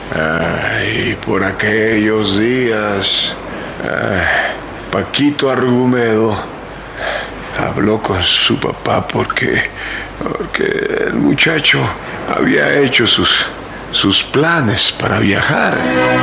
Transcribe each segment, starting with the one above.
Ay, por aquellos días, Paquito Argumedo habló con su papá porque el muchacho había hecho sus planes para viajar.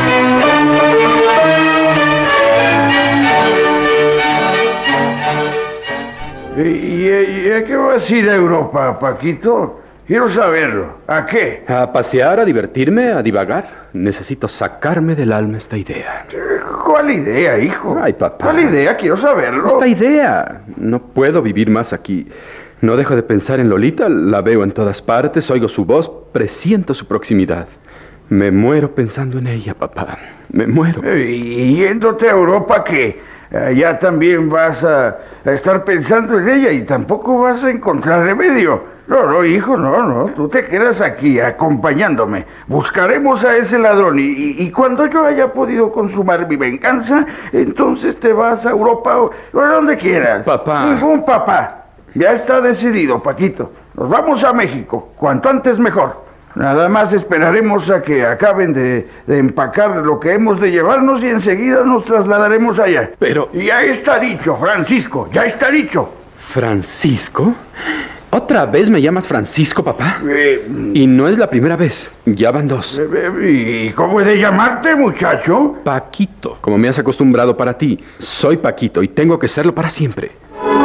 ¿Y a qué vas a ir a Europa, Paquito? Quiero saberlo. ¿A qué? A pasear, a divertirme, a divagar. Necesito sacarme del alma esta idea. ¿Cuál idea, hijo? Ay, papá. ¿Cuál idea? Quiero saberlo. Esta idea. No puedo vivir más aquí. No dejo de pensar en Lolita, la veo en todas partes, oigo su voz, presiento su proximidad. Me muero pensando en ella, papá. Me muero. ¿Y yéndote a Europa qué? Allá también vas a estar pensando en ella y tampoco vas a encontrar remedio. No, hijo, no. Tú te quedas aquí acompañándome. Buscaremos a ese ladrón y cuando yo haya podido consumar mi venganza, entonces te vas a Europa o a donde quieras. Papá. Ningún papá. Ya está decidido, Paquito. Nos vamos a México. Cuanto antes mejor. Nada más esperaremos a que acaben de empacar lo que hemos de llevarnos y enseguida nos trasladaremos allá. Pero... Ya está dicho, Francisco, ya está dicho. ¿Francisco? ¿Otra vez me llamas Francisco, papá? Y no es la primera vez, ya van dos. ¿Y cómo he de llamarte, muchacho? Paquito, como me has acostumbrado para ti. Soy Paquito y tengo que serlo para siempre.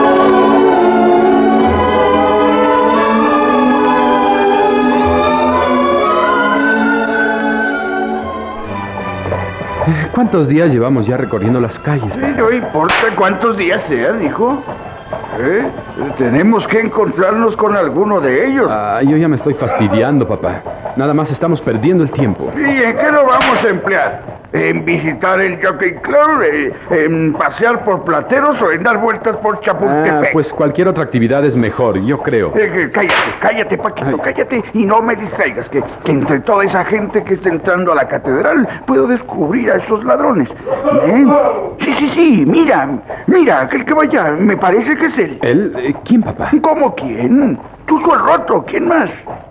¿Cuántos días llevamos ya recorriendo las calles, papá? No importa cuántos días sean, hijo. Tenemos que encontrarnos con alguno de ellos. Yo ya me estoy fastidiando, papá. Nada más estamos perdiendo el tiempo. ¿Y en qué lo vamos a emplear? ¿En visitar el Jockey Club? ¿En pasear por Plateros o en dar vueltas por Chapultepec? Pues cualquier otra actividad es mejor, yo creo. Cállate, Paquito, cállate y no me distraigas, que entre toda esa gente que está entrando a la catedral puedo descubrir a esos ladrones. Sí, mira, aquel que vaya, me parece que es él. ¿Él? ¿Quién, papá? ¿Cómo quién? Tú el roto, ¿quién más?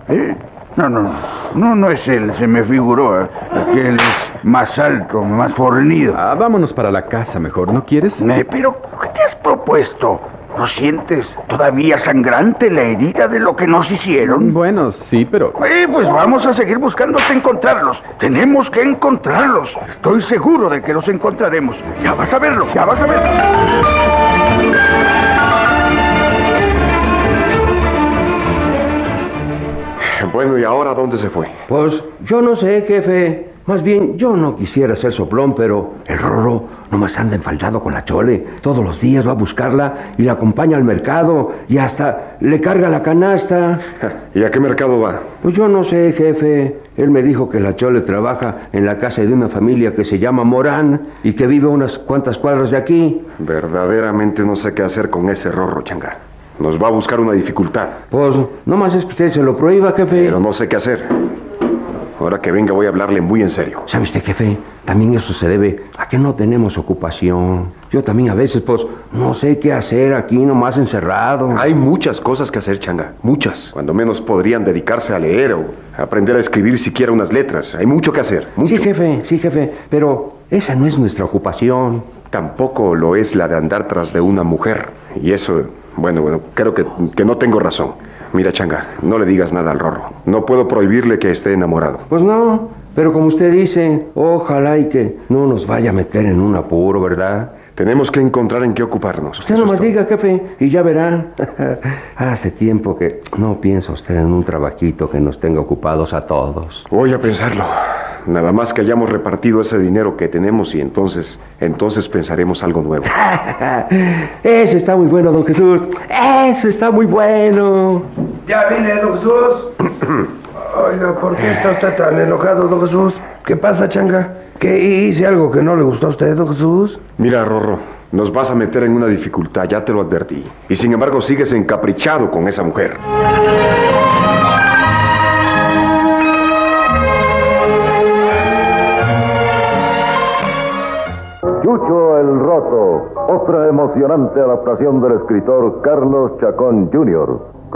No es él, se me figuró. Aquel es más alto, más fornido. Vámonos para la casa mejor, ¿no quieres? Pero, ¿qué te has propuesto? ¿No sientes todavía sangrante la herida de lo que nos hicieron? Bueno, sí, pero... Pues vamos a seguir buscando hasta encontrarlos. Tenemos que encontrarlos. Estoy seguro de que los encontraremos. Ya vas a verlo, ya vas a verlo. Bueno, ¿y ahora dónde se fue? Pues yo no sé, jefe. Más bien, yo no quisiera ser soplón, pero el Rorro nomás anda enfaldado con la Chole. Todos los días va a buscarla y la acompaña al mercado y hasta le carga la canasta. ¿Y a qué mercado va? Pues yo no sé, jefe. Él me dijo que la Chole trabaja en la casa de una familia que se llama Morán y que vive unas cuantas cuadras de aquí. Verdaderamente no sé qué hacer con ese Rorro, changa. Nos va a buscar una dificultad. Pues nomás es que usted se lo prohíba, jefe. Pero no sé qué hacer. Ahora que venga voy a hablarle muy en serio. ¿Sabe usted, jefe? También eso se debe a que no tenemos ocupación. Yo también a veces, pues, no sé qué hacer aquí nomás encerrado. Hay muchas cosas que hacer, changa. Muchas. Cuando menos podrían dedicarse a leer o a aprender a escribir siquiera unas letras. Hay mucho que hacer. Mucho. Sí, jefe. Pero esa no es nuestra ocupación. Tampoco lo es la de andar tras de una mujer. Y eso, bueno, creo que no tengo razón. Mira, changa, no le digas nada al Rorro. No puedo prohibirle que esté enamorado. Pues no, pero como usted dice, ojalá y que no nos vaya a meter en un apuro, ¿verdad? Tenemos que encontrar en qué ocuparnos. Usted nomás diga, jefe, y ya verá. Hace tiempo que no piensa usted en un trabajito que nos tenga ocupados a todos. Voy a pensarlo. Nada más que hayamos repartido ese dinero que tenemos y entonces pensaremos algo nuevo. Eso está muy bueno, don Jesús. Eso está muy bueno. Ya vine, don Jesús. Oiga, ¿por qué está usted tan enojado, don Jesús? ¿Qué pasa, changa? ¿Qué hice algo que no le gustó a usted, don Jesús? Mira, Rorro, nos vas a meter en una dificultad, ya te lo advertí. Y sin embargo sigues encaprichado con esa mujer. Chucho el Roto, otra emocionante adaptación del escritor Carlos Chacón Jr.